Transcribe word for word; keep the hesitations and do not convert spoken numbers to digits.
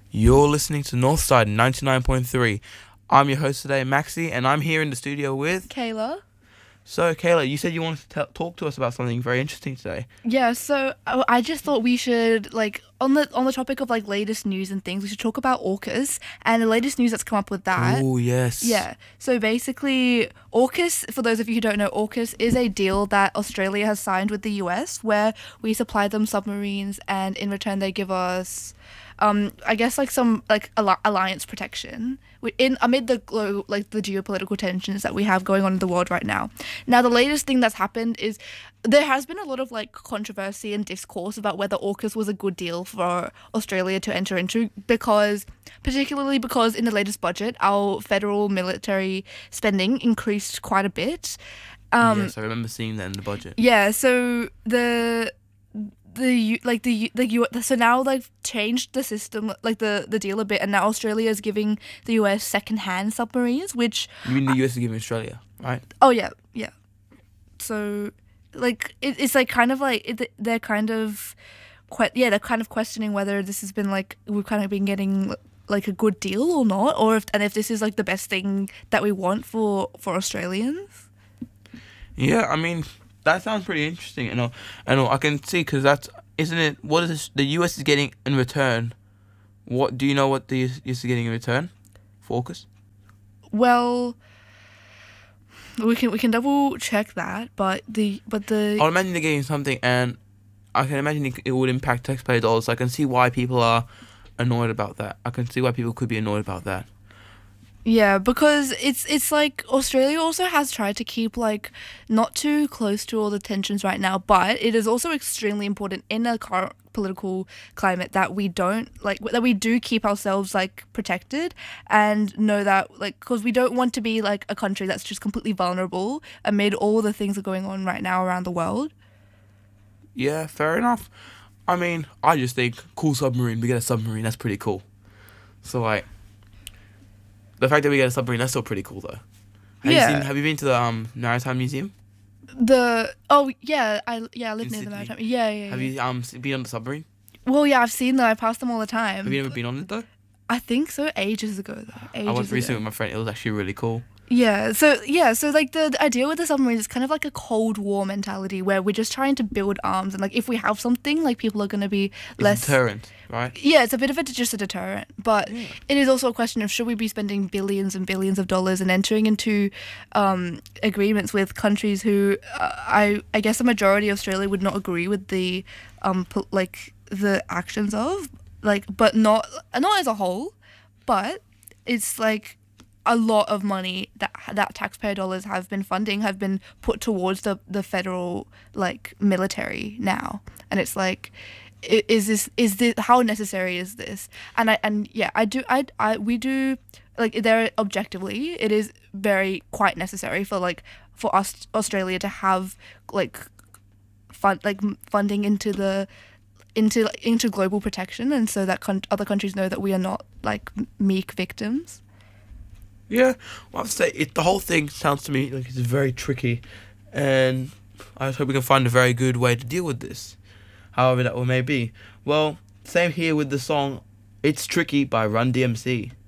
You're listening to Northside ninety-nine point three. I'm your host today, Maxi, and I'm here in the studio with... Kayla. So, Kayla, you said you wanted to t- talk to us about something very interesting today. Yeah, so uh, I just thought we should, like, on the on the topic of, like, latest news and things, we should talk about AUKUS and the latest news that's come up with that. Oh, yes. Yeah, so basically, AUKUS, for those of you who don't know, AUKUS is a deal that Australia has signed with the U S where we supply them submarines and in return they give us... Um, I guess like some like al- alliance protection in amid the glo- like the geopolitical tensions that we have going on in the world right now. Now, the latest thing that's happened is there has been a lot of like controversy and discourse about whether AUKUS was a good deal for Australia to enter into, because particularly because in the latest budget our federal military spending increased quite a bit. Um, yes, I remember seeing that in the budget. Yeah, so the. The U- like the the U so now they've changed the system, like the, the deal a bit, and now Australia is giving the U S second-hand submarines, which You mean the U S is giving Australia, right? oh yeah yeah so like it, it's like kind of like it, they're kind of que- yeah they're kind of questioning whether this has been like we've kind of been getting like a good deal or not, or if and if this is like the best thing that we want for for Australians. Yeah, I mean, that sounds pretty interesting, you know. And I can see, because that's, isn't it, what is this, the U S is getting in return? What, do you know what the U S is getting in return for AUKUS? Well, we can we can double check that, but the but the I'll imagine they're getting something, and I can imagine it, it would impact taxpayer dollars. So I can see why people are annoyed about that. I can see why people could be annoyed about that. Yeah, because it's it's like Australia also has tried to keep like not too close to all the tensions right now, but it is also extremely important in a current political climate that we don't like that we do keep ourselves like protected and know that like because we don't want to be like a country that's just completely vulnerable amid all the things that are going on right now around the world. Yeah, fair enough. I mean, I just think cool submarine. We get a submarine. That's pretty cool. So like. The fact that we get a submarine, that's still pretty cool, though. Have Yeah. You seen, have you been to the um, Maritime Museum? The oh yeah I yeah I live In near the Sydney. maritime yeah yeah, yeah. Have you um been on the submarine? Well, yeah, I've seen them. I pass them all the time. Have you ever been on it, though? I think so. Ages ago, though. Ages I went recently ago. with my friend. It was actually really cool. Yeah. So yeah. So like the, the idea with the submarines is kind of like a Cold War mentality where we're just trying to build arms, and like if we have something, like people are going to be It's less deterrent, right? Yeah, it's a bit of a just a deterrent, but Yeah. it is also a question of should we be spending billions and billions of dollars and entering into um, agreements with countries who uh, I I guess the majority of Australia would not agree with the um po- like the actions of like, but not not as a whole, but it's like a lot of money that that taxpayer dollars have been funding have been put towards the the federal like military now, and it's like. i- Is this is this how necessary is this? And I and yeah, I do I I we do like there objectively it is very quite necessary for like for us Australia to have like fund like m- funding into the into into global protection, and so that con- other countries know that we are not like m- meek victims. Yeah. Well, I have to say, it, the whole thing sounds to me like it's very tricky, and I just hope we can find a very good way to deal with this, however that may be. Well, same here with the song "It's Tricky" by Run D M C.